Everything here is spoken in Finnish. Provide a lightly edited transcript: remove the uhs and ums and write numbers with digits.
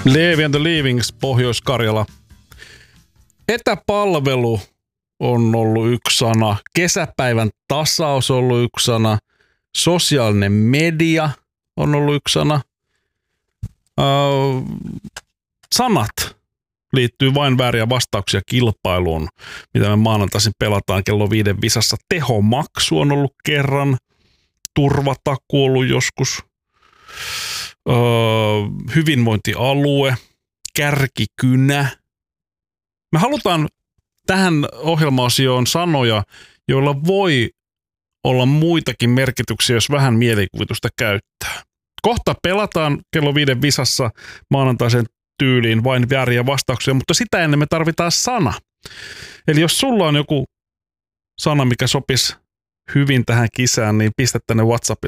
Leevi and the Leavings, Pohjois-Karjala. Etäpalvelu on ollut yksi sana. Kesäpäivän tasaus on ollut yksi sana. Sosiaalinen media on ollut yksi sana. Sanat liittyy vain vääriä vastauksia kilpailuun, mitä me maanantaisin pelataan kello 5 visassa. Tehomaksu on ollut kerran. Turvatakuu on ollut joskus. Hyvinvointialue. Kärkikynä. Me halutaan tähän ohjelma-osioon sanoja, joilla voi olla muitakin merkityksiä, jos vähän mielikuvitusta käyttää. Kohta pelataan kello 5 visassa maanantaisen tyyliin vain vääriä vastauksia, mutta sitä ennen me tarvitaan sana. Eli jos sulla on joku sana, mikä sopisi hyvin tähän kisään, niin pistä tänne WhatsAppille